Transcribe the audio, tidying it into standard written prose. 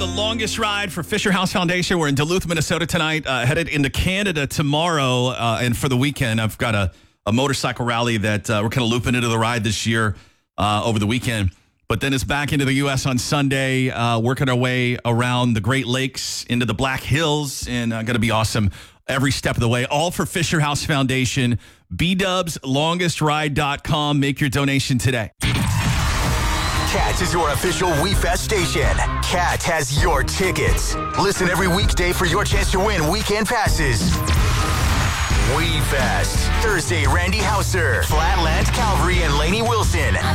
the longest ride for Fisher House Foundation. We're in Duluth, Minnesota tonight, headed into Canada tomorrow. And for the weekend, I've got a motorcycle rally that we're kind of looping into the ride this year over the weekend. But then it's back into the U.S. on Sunday, working our way around the Great Lakes into the Black Hills, and going to be awesome every step of the way. All for Fisher House Foundation. BDubsLongestRide.com. Make your donation today. Cat is your official WeFest station. Cat has your tickets. Listen every weekday for your chance to win weekend passes. WeFest. Thursday, Randy Hauser, Flatland Calvary, and Lainey Wilson.